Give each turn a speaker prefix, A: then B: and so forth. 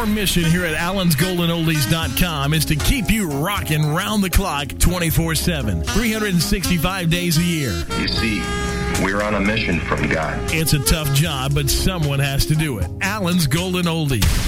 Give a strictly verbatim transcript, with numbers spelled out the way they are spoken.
A: Our mission here at Allens Golden Oldies dot com is to keep you rocking round the clock twenty-four seven, three hundred sixty-five days a year.
B: You see, we're on a mission from God.
A: It's a tough job, but someone has to do it. Allens Golden Oldies.